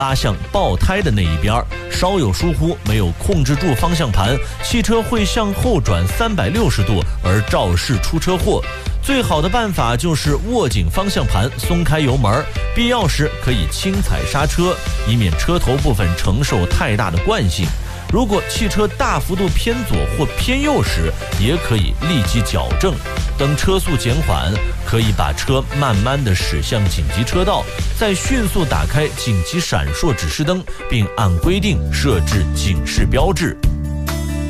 拉向爆胎的那一边，稍有疏忽，没有控制住方向盘，汽车会向后转360度而肇事出车祸。最好的办法就是握紧方向盘，松开油门，必要时可以轻踩刹车，以免车头部分承受太大的惯性。如果汽车大幅度偏左或偏右时，也可以立即矫正。等车速减缓，可以把车慢慢地驶向紧急车道，再迅速打开紧急闪烁指示灯，并按规定设置警示标志。